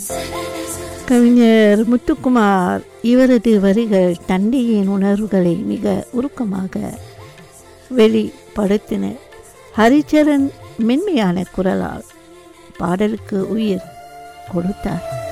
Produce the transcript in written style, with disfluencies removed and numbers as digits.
கவிஞர் முத்துக்குமார் இவரது வரிகள் தந்தையின் உணர்வுகளை மிக உருக்கமாக வெளிப்படுத்தின. ஹரிச்சரன் மென்மையான குரலால் பாடலுக்கு உயிர் கொடுத்தார்.